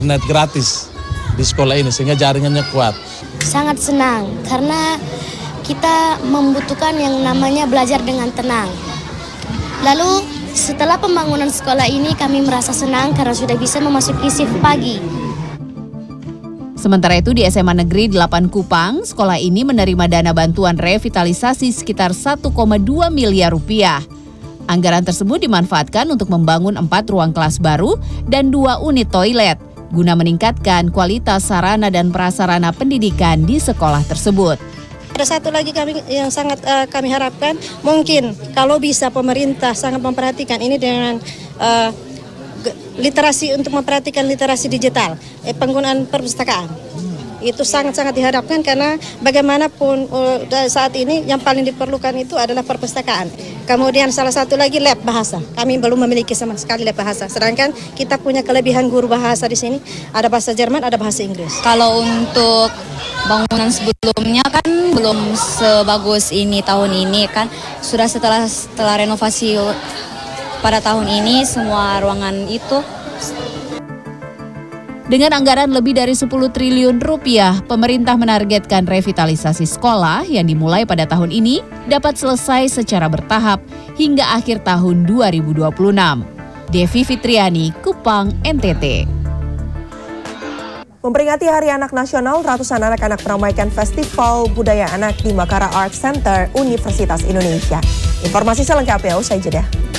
Internet gratis di sekolah ini sehingga jaringannya kuat. Sangat senang karena kita membutuhkan yang namanya belajar dengan tenang. Lalu setelah pembangunan sekolah ini kami merasa senang karena sudah bisa memasuki shift pagi. Sementara itu di SMA Negeri 8 Kupang, sekolah ini menerima dana bantuan revitalisasi sekitar 1,2 miliar rupiah. Anggaran tersebut dimanfaatkan untuk membangun 4 ruang kelas baru dan 2 unit toilet, guna meningkatkan kualitas sarana dan prasarana pendidikan di sekolah tersebut. Ada satu lagi yang sangat kami harapkan, mungkin kalau bisa pemerintah sangat memperhatikan ini dengan literasi, untuk memperhatikan literasi digital, penggunaan perpustakaan. Itu sangat-sangat diharapkan karena bagaimanapun saat ini yang paling diperlukan itu adalah perpustakaan. Kemudian salah satu lagi lab bahasa. Kami belum memiliki sama sekali lab bahasa. Sedangkan kita punya kelebihan guru bahasa di sini. Ada bahasa Jerman, ada bahasa Inggris. Kalau untuk bangunan sebelumnya kan belum sebagus ini tahun ini kan. Sudah setelah renovasi pada tahun ini semua ruangan itu. Dengan anggaran lebih dari 10 triliun rupiah, pemerintah menargetkan revitalisasi sekolah yang dimulai pada tahun ini dapat selesai secara bertahap hingga akhir tahun 2026. Devi Fitriani, Kupang, NTT. Memperingati Hari Anak Nasional, ratusan anak-anak meramaikan Festival Budaya Anak di Makara Art Center Universitas Indonesia. Informasi selengkapnya usai jeda.